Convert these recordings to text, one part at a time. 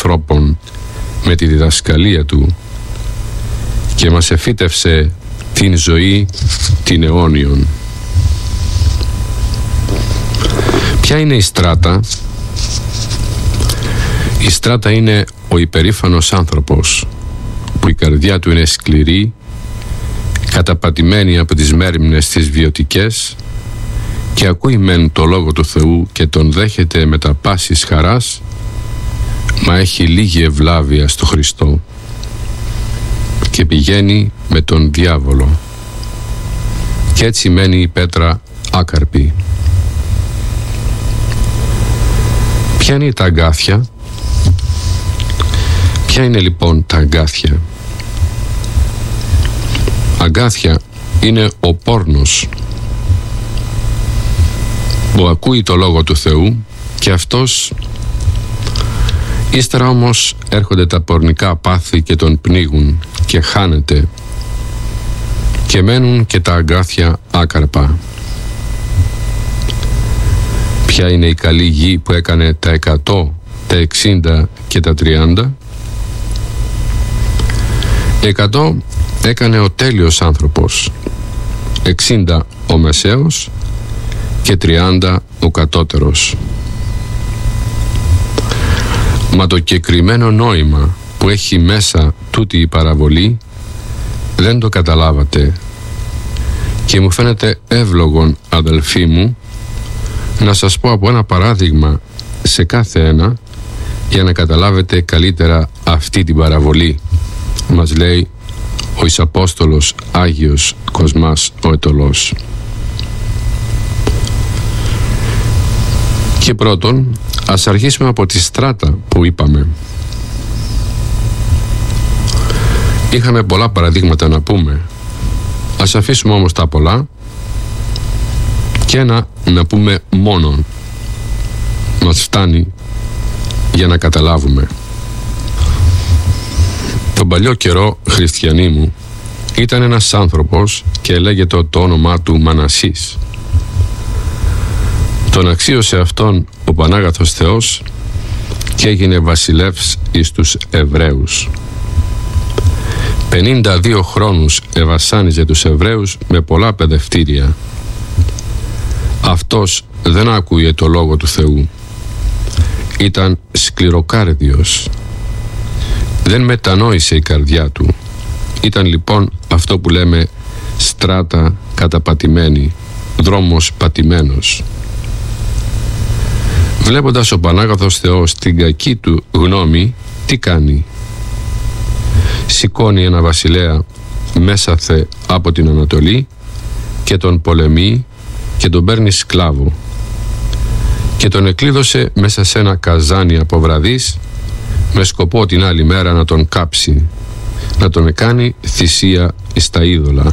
ανθρώπων με τη διδασκαλία του και μας εφύτευσε την ζωή την αιώνιον. Ποια είναι η στράτα? Η στράτα είναι ο υπερήφανος άνθρωπος που η καρδιά του είναι σκληρή, καταπατημένη από τις μέριμνες τις βιωτικές και ακούει μεν το λόγο του Θεού και τον δέχεται με τα πάσης χαράς, μα έχει λίγη ευλάβεια στο Χριστό και πηγαίνει με τον διάβολο και έτσι μένει η πέτρα άκαρπη. Ποια είναι τα αγκάθια? Ποια είναι λοιπόν τα αγκάθια? Αγκάθια είναι ο πόρνος που ακούει το λόγο του Θεού και αυτός ύστερα όμως έρχονται τα πορνικά πάθη και τον πνίγουν και χάνεται και μένουν και τα αγκάθια άκαρπα. Ποια είναι η καλή γη που έκανε τα 100, τα 60 και τα 30? 100 έκανε ο τέλειος άνθρωπος, 60 ο μεσαίος και 30 ο κατώτερος. Μα το κεκριμένο νόημα που έχει μέσα τούτη η παραβολή δεν το καταλάβατε και μου φαίνεται εύλογον, αδελφοί μου, να σας πω από ένα παράδειγμα σε κάθε ένα για να καταλάβετε καλύτερα αυτή την παραβολή. Μας λέει ο Ισαπόστολος Άγιος Κοσμάς ο Αιτωλός. Και πρώτον, ας αρχίσουμε από τη στράτα που είπαμε. Είχαμε πολλά παραδείγματα να πούμε. Ας αφήσουμε όμως τα πολλά και να πούμε μόνον. Μας φτάνει για να καταλάβουμε. Τον παλιό καιρό, χριστιανοί μου, ήταν ένας άνθρωπος και λέγεται το όνομά του Μανασής. Τον αξίωσε αυτόν ο Πανάγαθος Θεός και έγινε βασιλεύς εις τους Εβραίους. 52 χρόνους εβασάνιζε τους Εβραίους με πολλά παιδευτήρια. Αυτός δεν άκουε το λόγο του Θεού. Ήταν σκληροκάρδιος. Δεν μετανόησε η καρδιά του. Ήταν λοιπόν αυτό που λέμε στράτα καταπατημένη, δρόμος πατημένος. Βλέποντας ο Πανάγαθος Θεός την κακή του γνώμη, τι κάνει? Σηκώνει ένα βασιλέα μέσαθε από την Ανατολή και τον πολεμεί και τον παίρνει σκλάβο και τον εκλείδωσε μέσα σε ένα καζάνι από βραδείς με σκοπό την άλλη μέρα να τον κάψει, να τον κάνει θυσία εις τα είδωλα.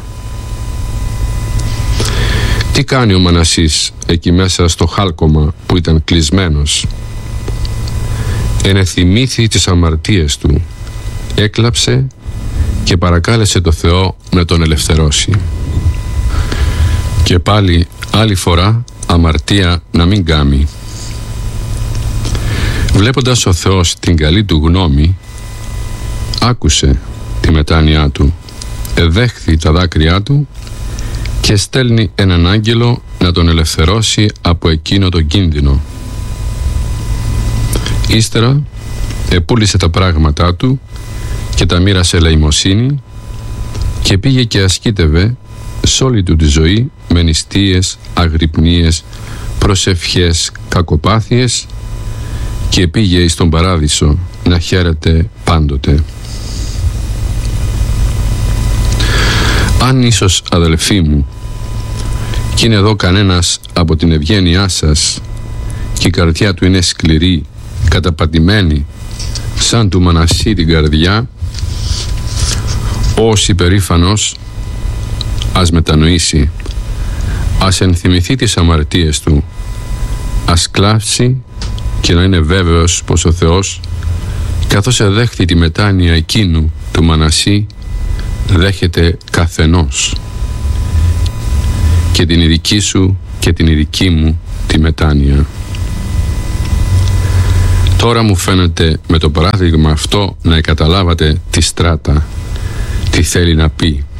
Τι κάνει ο Μανασής εκεί μέσα στο χάλκομα που ήταν κλεισμένος? Ενεθυμήθη τις αμαρτίες του, έκλαψε και παρακάλεσε το Θεό να τον ελευθερώσει. Και πάλι άλλη φορά αμαρτία να μην κάμει. Βλέποντας ο Θεός την καλή του γνώμη, άκουσε τη μετάνοιά του, εδέχθη τα δάκρυά του και στέλνει έναν άγγελο να τον ελευθερώσει από εκείνο τον κίνδυνο. Ύστερα επούλησε τα πράγματά του και τα μοίρασε ελεημοσύνη και πήγε και ασκήτευε σ' όλη του τη ζωή με νηστείες, αγρυπνίες, προσευχές, κακοπάθειες και πήγε εις τον παράδεισο να χαίρεται πάντοτε. Αν ίσως, αδελφοί μου, κι είναι εδώ κανένας από την ευγένειά σας και η καρδιά του είναι σκληρή, καταπατημένη, σαν του Μανασί την καρδιά, ως υπερήφανος, ας μετανοήσει, ας ενθυμηθεί τις αμαρτίες του, ας κλάψει και να είναι βέβαιος πως ο Θεός, καθώς εδέχθη τη μετάνοια εκείνου του Μανασί, δέχεται καθενός και την ειδική σου και την ειδική μου τη μετάνοια. Τώρα μου φαίνεται με το παράδειγμα αυτό να καταλάβατε τη στράτα τι θέλει να πει.